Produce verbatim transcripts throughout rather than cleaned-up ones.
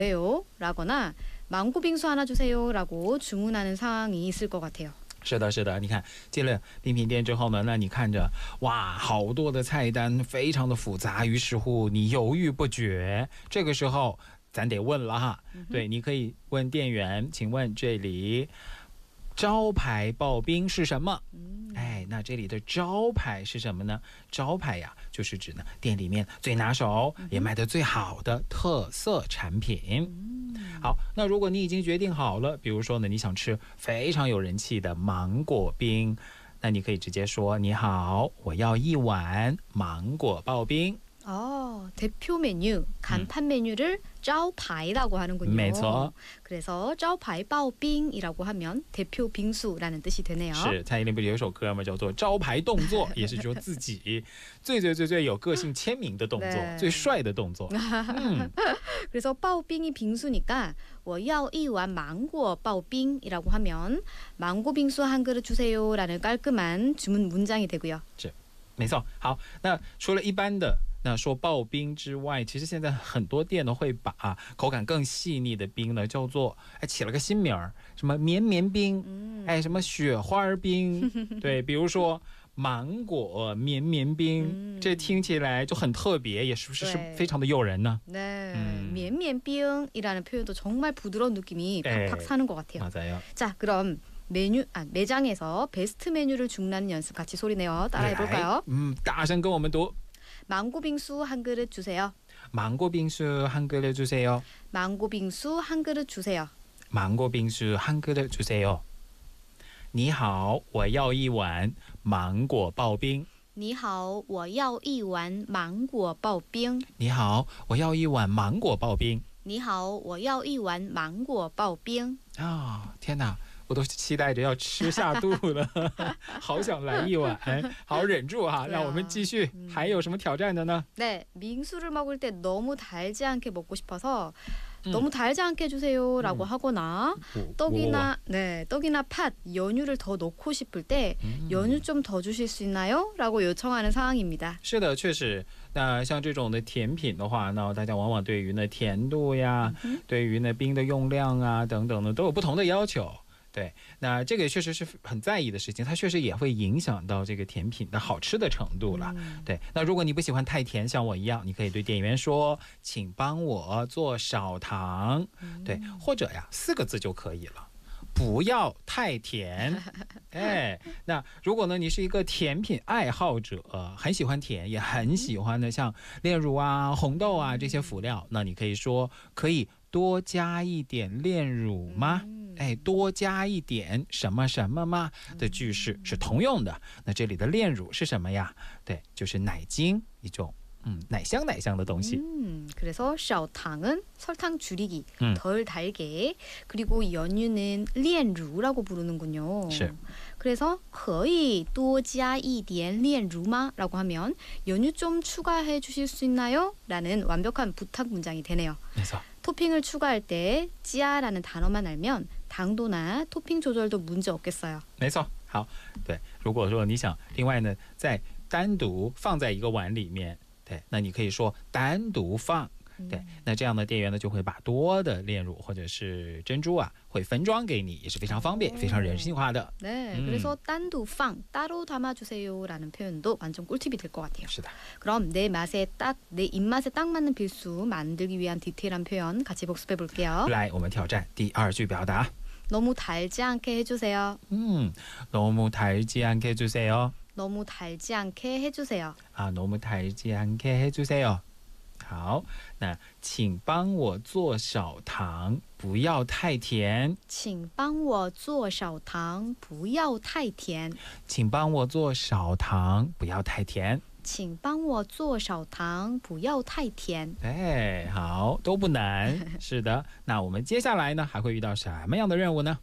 주세요 라거나 망고 빙수 하나 주세요 라고 주문하는 상황이 있을 것 같아요. 是的，是的，你看进了冰品店之后呢，那你看着哇，好多的菜单，非常的复杂，于是乎你犹豫不决。这个时候咱得问了哈，对，你可以问店员，请问这里招牌刨冰是什么？哎，那这里的招牌是什么呢？招牌呀，就是指呢店里面最拿手也卖得最好的特色产品。好，那如果你已经决定好了，比如说呢，你想吃非常有人气的芒果冰，那你可以直接说：“你好，我要一碗芒果刨冰。” 어, 대표 메뉴, 간판 음. 메뉴를 짜오파이라고 하는군요. 没错. 그래서 짜오파이 바오빙이라고 하면 대표 빙수라는 뜻이 되네요. 是，蔡依林不是有首歌吗？叫做招牌动作，也是说自己最最最最有个性签名的动作， 네. 最帅的动作。嗯 그래서 바오빙이 빙수니까 我要一碗芒果 바오빙이라고 하면 망고 빙수 한 그릇 주세요라는 깔끔한 주문 문장이 되고요. 是，没错。好，那除了一般的 那说刨冰之外，其实现在很多店呢会把、啊、口感更细腻的冰呢叫做哎起了个新名儿，什么绵绵冰，嗯、哎什么雪花冰，对，比如说芒果绵绵冰，嗯、这听起来就很特别，也是不是是非常的诱人呢？ 네, 음. 绵绵冰이라는 표현도 정말 부드러운 느낌이 팍팍 사는 것 같아요. 맞아요. 자, 그럼 메뉴 아, 매장에서 베스트 메뉴를 주문하는 연습 같이 소리내요. 따라해 볼까요? 음, 大声跟我们读。 망고 빙수 한 그릇 주세요. 망고 빙수 한 그릇 주세요. 망고 빙수 한 그릇 주세요. 망고 빙수 한 그릇 주세요. 你好，我要一碗芒果刨冰。 你好，我要一碗芒果刨冰。 你好，我要一碗芒果刨冰。 你好，我要一碗芒果刨冰。 啊，天哪！ 我都期待着要吃下肚了，好想来一碗。好，忍住哈，让我们继续。还有什么挑战的呢？ 네, 빙수를 먹을 때 너무 달지 않게 먹고 싶어서 너무 달지 않게 주세요라고 하거나 떡이나 네, 떡이나 팥, 연유를 더 넣고 싶을 때 연유 좀 더 주실 수 있나요?라고 요청하는 상황입니다. 是的，确实。那像这种的甜品的话，那大家往往对于呢甜度呀，对于呢冰的用量啊等等呢都有不同的要求。 对，那这个确实是很在意的事情，它确实也会影响到这个甜品的好吃的程度了。对，那如果你不喜欢太甜，像我一样，你可以对店员说，请帮我做少糖。对，或者呀，四个字就可以了，不要太甜。哎，那如果呢，你是一个甜品爱好者，很喜欢甜，也很喜欢的像炼乳啊、红豆啊这些辅料，那你可以说，可以多加一点炼乳吗？ 哎，多加一点什么什么吗的句式是通用的。那这里的炼乳是什么呀？对，就是奶精，一种嗯奶香奶香的东西。 음, 그래서 샤오탕은 설탕 줄이기, 음. 덜 달게, 그리고 연유는 炼乳라고 부르는군요. 是。 그래서 可以多加一点炼乳吗? 라고 하면 연유 좀 추가해 주실 수 있나요? 라는 완벽한 부탁 문장이 되네요. 그래서 토핑을 추가할 때 찌아라는 단어만 알면 당도나 토핑 조절도 문제 없겠어요. 没错，好，对，如果说你想另外呢再单独放在一个碗里面，对，那你可以说单独放。 对，那这样的店员呢就会把多的炼乳或者是珍珠啊会分装给你，也是非常方便、非常人性化的。 네, 음. 그래서 단두팡 따로 담아주세요라는 표현도 완전 꿀팁이 될 것 같아요. 是的. 그럼 내 맛에 딱, 내 입맛에 딱 맞는 빌수 만들기 위한 디테일한 표현 같이 복습해 볼게요. 来，我们挑战第二句表达。 너무 달지 않게 해주세요. 음, 너무 달지 않게 해주세요. 너무 달지 않게 해주세요. 아, 너무 달지 않게 해주세요. 好，那请帮我做少糖，不要太甜。 请帮我做少糖，不要太甜。 请帮我做少糖，不要太甜。 请帮我做少糖，不要太甜。 哎，好，都不难。是的，那我们接下来呢，还会遇到什么样的任务呢？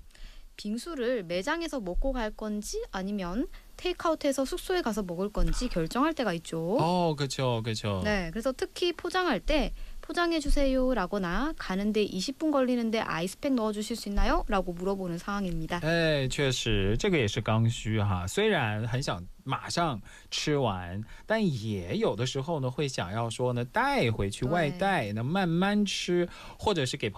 빙수를 매장에서 먹고 갈 건지 아니면 테이크아웃해서 숙소에 가서 먹을 건지 결정할 때가 있죠. 어, 그렇죠, 그렇죠. 네, 그래서 특히 포장할 때 포장해 주세요라거나 가는데 이십 분 걸리는데 아이스팩 넣어 주실 수 있나요? 라고 물어보는 상황입니다. 哎，确实，这个也是刚需哈。虽然很想马上吃完，但也有的时候呢，会想要说呢带回去外带，那慢慢吃，或者是给